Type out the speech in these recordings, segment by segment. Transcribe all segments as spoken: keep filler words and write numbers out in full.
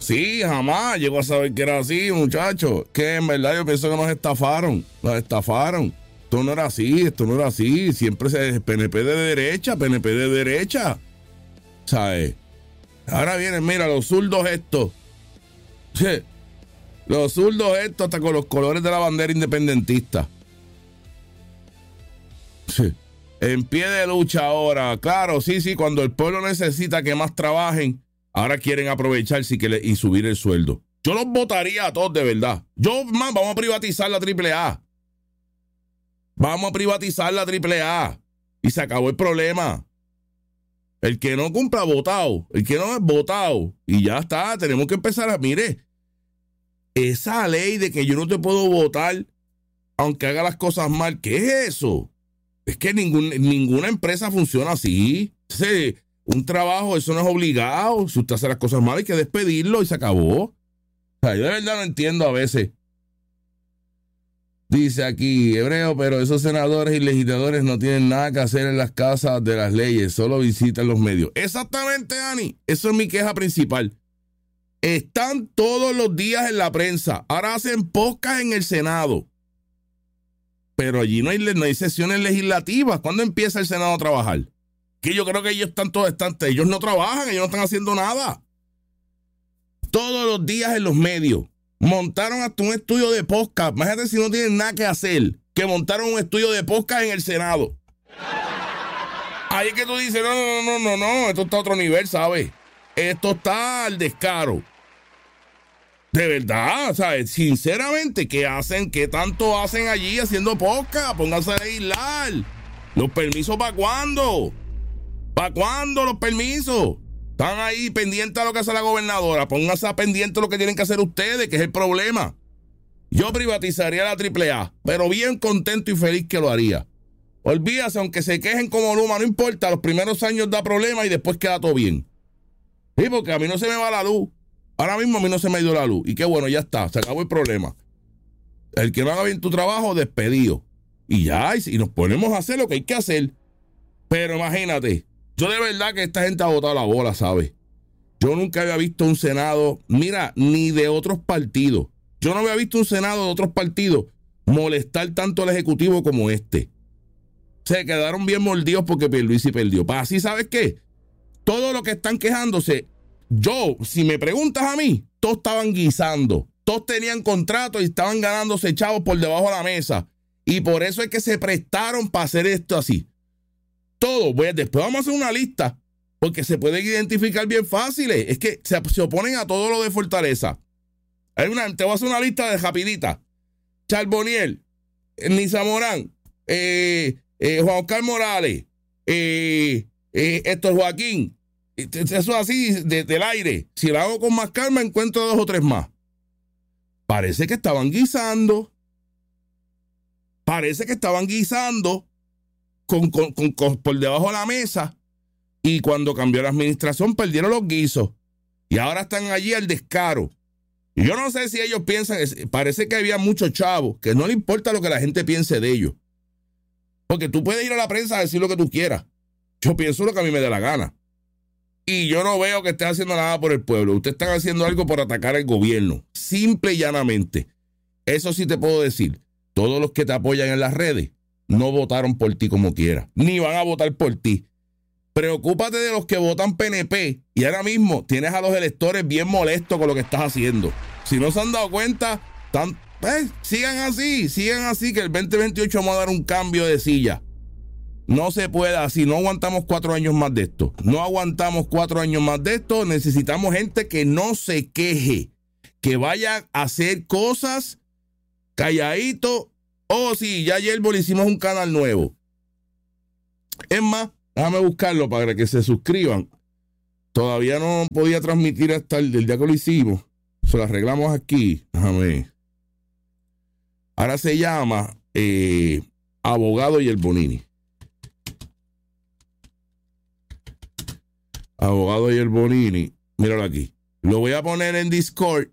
Sí, jamás llegó a saber que era así, muchacho. Que en verdad yo pienso que nos estafaron. Nos estafaron. Esto no era así, esto no era así. Siempre se P N P de derecha, P N P de derecha. ¿Sabes? Ahora vienen, mira, los zurdos estos. Sí. Los zurdos estos hasta con los colores de la bandera independentista. Sí. En pie de lucha ahora. Claro, sí, sí, cuando el pueblo necesita que más trabajen, ahora quieren aprovecharse y, que le, y subir el sueldo. Yo los votaría a todos de verdad. Yo, man, vamos a privatizar la triple A. Vamos a privatizar la triple A. Y se acabó el problema. El que no cumpla, votado. El que no es votado. Y ya está, tenemos que empezar a... Mire, esa ley de que yo no te puedo votar aunque haga las cosas mal, ¿qué es eso? Es que ningún, ninguna empresa funciona así. Sí, un trabajo, eso no es obligado. Si usted hace las cosas mal, hay que despedirlo y se acabó. O sea, yo de verdad no entiendo a veces. Dice aquí, Hebreo, pero esos senadores y legisladores no tienen nada que hacer en las casas de las leyes, solo visitan los medios. Exactamente, Ani. Eso es mi queja principal. Están todos los días en la prensa. Ahora hacen podcast en el Senado. Pero allí no hay, no hay sesiones legislativas. ¿Cuándo empieza el Senado a trabajar? Que yo creo que ellos están todos estantes. Ellos no trabajan, ellos no están haciendo nada. Todos los días en los medios. Montaron hasta un estudio de podcast. Imagínate si no tienen nada que hacer, que montaron un estudio de podcast en el Senado. Ahí es que tú dices, no, no, no, no, no, esto está a otro nivel, ¿sabes? Esto está al descaro. De verdad, ¿sabes? Sinceramente, ¿qué hacen? ¿Qué tanto hacen allí haciendo podcast? Pónganse a legislar. ¿Los permisos para cuándo? ¿Para cuándo los permisos? Están ahí pendientes a lo que hace la gobernadora. Pónganse a pendiente a lo que tienen que hacer ustedes, que es el problema. Yo privatizaría la triple A, pero bien contento y feliz que lo haría. Olvídase, aunque se quejen como Luma, no importa, los primeros años da problemas y después queda todo bien. Sí, porque a mí no se me va la luz. Ahora mismo a mí no se me ha ido la luz. Y qué bueno, ya está, se acabó el problema. El que no haga bien tu trabajo, despedido. Y ya, y nos ponemos a hacer lo que hay que hacer. Pero imagínate, yo de verdad que esta gente ha botado la bola, ¿sabes? Yo nunca había visto un Senado, mira, ni de otros partidos. Yo no había visto un Senado de otros partidos molestar tanto al Ejecutivo como este. Se quedaron bien mordidos porque Pierluisi perdió. Para así, ¿sabes qué? Todo lo que están quejándose, yo, si me preguntas a mí, todos estaban guisando. Todos tenían contratos y estaban ganándose chavos por debajo de la mesa. Y por eso es que se prestaron para hacer esto así. Todo, pues después vamos a hacer una lista, porque se pueden identificar bien fáciles. Es que se, se oponen a todo lo de Fortaleza. Hay una, te voy a hacer una lista de rapidita. Charboniel, Nisa Morán, eh, eh, Juan Oscar Morales, eh, eh, Héctor Joaquín. Eso así de, del aire. Si lo hago con más calma, encuentro dos o tres más. Parece que estaban guisando. Parece que estaban guisando con, con, con, con, por debajo de la mesa. Y cuando cambió la administración, perdieron los guisos. Y ahora están allí al descaro. Y yo no sé si ellos piensan, parece que había muchos chavos que no le importa lo que la gente piense de ellos. Porque tú puedes ir a la prensa a decir lo que tú quieras. Yo pienso lo que a mí me dé la gana. Y yo no veo que estén haciendo nada por el pueblo. Ustedes están haciendo algo por atacar al gobierno. Simple y llanamente. Eso sí te puedo decir. Todos los que te apoyan en las redes no votaron por ti como quiera. Ni van a votar por ti. Preocúpate de los que votan P N P. Y ahora mismo tienes a los electores bien molestos con lo que estás haciendo. Si no se han dado cuenta, tan, eh, sigan así. Sigan así que el veinte veintiocho vamos a dar un cambio de silla. No se puede así, no aguantamos cuatro años más de esto. No aguantamos cuatro años más de esto. Necesitamos gente que no se queje, que vaya a hacer cosas calladito. Oh, sí, ya ayer le hicimos un canal nuevo. Es más, déjame buscarlo para que se suscriban. Todavía no podía transmitir hasta el, el día que lo hicimos. Se lo arreglamos aquí. Déjame ver. Ahora se llama eh, Abogado y el Bonini. Abogado y el Bonini. Míralo aquí. Lo voy a poner en Discord.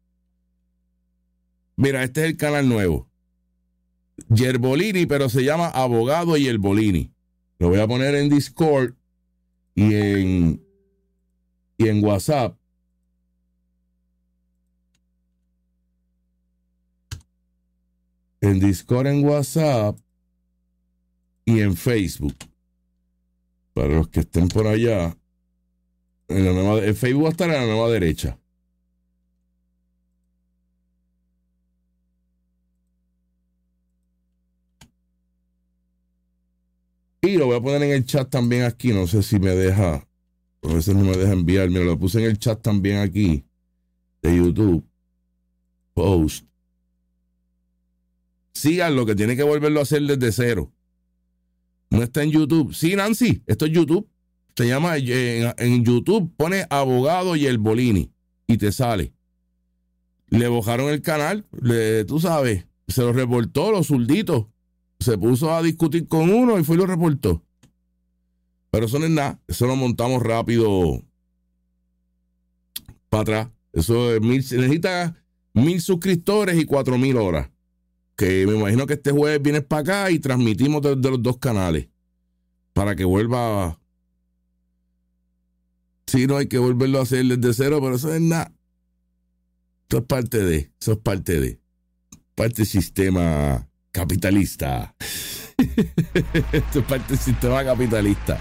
Mira, este es el canal nuevo. Yerbolini, pero se llama Abogado y el Bolini. Lo voy a poner en Discord y en, y en WhatsApp. en Discord, en WhatsApp y en Facebook. Para los que estén por allá, en, la nueva, en Facebook va a estar a la nueva derecha. Y lo voy a poner en el chat también aquí. No sé si me deja. A veces no me deja enviar. Mira, lo puse en el chat también aquí. De YouTube. Post. Síganlo, que tiene que volverlo a hacer desde cero. No está en YouTube. Sí, Nancy, esto es YouTube. Se llama, en, en YouTube pone Abogado Yerbolini y te sale. Le bajaron el canal. Le, tú sabes, se lo reportó los zurditos. Se puso a discutir con uno y fue y lo reportó. Pero eso no es nada. Eso lo montamos rápido para atrás. Eso es mil, necesita mil suscriptores y cuatro mil horas. Que me imagino que este jueves vienes para acá y transmitimos desde los dos canales. Para que vuelva. Sí, no hay que volverlo a hacer desde cero, pero eso es nada. Eso es parte de. Eso es parte de. Parte del sistema capitalista. Esto es parte del sistema capitalista.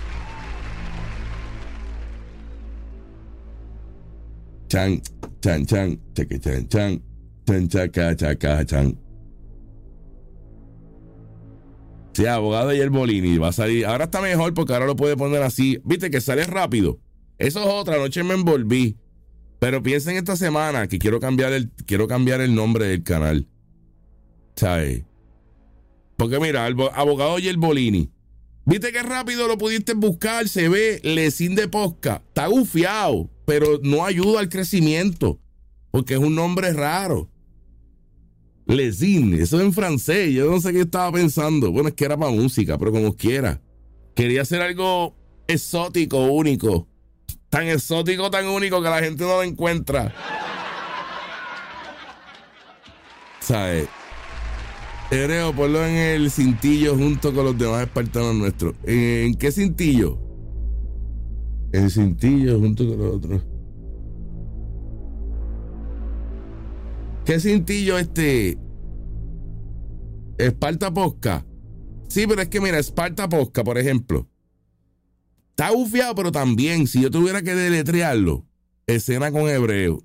Chan, chan, chan, chaque, chan, chan, chan, chaca, chaca, chan. Sí, Abogado Yerbolini va a salir. Ahora está mejor porque ahora lo puede poner así. Viste que sale rápido. Eso es otra. Anoche me envolví. Pero piensen esta semana que quiero cambiar el, quiero cambiar el nombre del canal. ¿Sabes? Porque mira, Abogado Yerbolini. Viste que rápido lo pudiste buscar. Se ve Lecín de Posca. Está gufiado, pero no ayuda al crecimiento. Porque es un nombre raro. Lecín, eso es en francés. Yo no sé qué estaba pensando. Bueno, es que era para música, pero como quiera. Quería hacer algo exótico, único. Tan exótico, tan único que la gente no lo encuentra. ¿Sabes? Hebreo, ponlo en el cintillo junto con los demás espartanos nuestros. ¿En qué cintillo? El cintillo junto con los otros. ¿Qué cintillo este? Esparta Posca. Sí, pero es que mira, Esparta Posca, por ejemplo. Está bufiado, pero también, si yo tuviera que deletrearlo, escena con hebreo.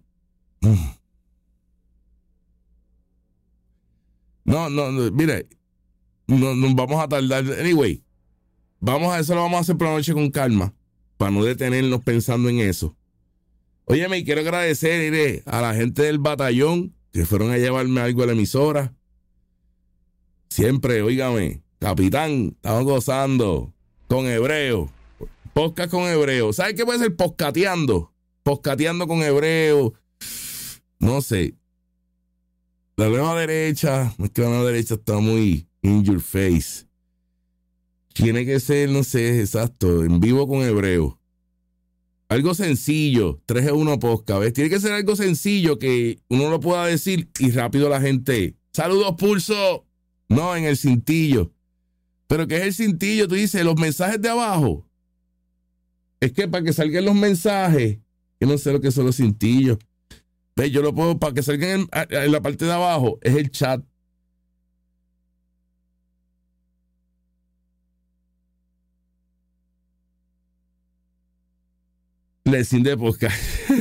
No, no, no, mire, no, nos vamos a tardar. Anyway, vamos a eso, lo vamos a hacer por la noche con calma, para no detenernos pensando en eso. Oye, me quiero agradecer, iré, a la gente del batallón que fueron a llevarme algo a la emisora. Siempre, óigame, capitán, estamos gozando con hebreo. Podcast con hebreo. ¿Sabes qué puede ser? Poscateando. Poscateando con hebreo. No sé. La nueva derecha, es que la nueva derecha está muy in your face. Tiene que ser, no sé, exacto, en vivo con hebreo. Algo sencillo, tres en uno podcast, ¿ves? Tiene que ser algo sencillo que uno lo pueda decir y rápido la gente. Saludos, Pulso. No, en el cintillo. ¿Pero qué es el cintillo? Tú dices, los mensajes de abajo. Es que para que salgan los mensajes, yo no sé lo que son los cintillos. ¿Ves? Yo lo puedo, para que salgan en, en la parte de abajo, es el chat. Lecín de podcast.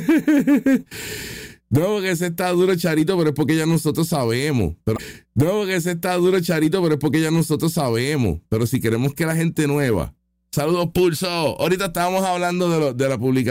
No, porque ese está duro, Charito, pero es porque ya nosotros sabemos. Pero, no, porque ese está duro, Charito, pero es porque ya nosotros sabemos. Pero si queremos que la gente nueva. Saludos, Pulso. Ahorita estábamos hablando de, lo, de la publicación.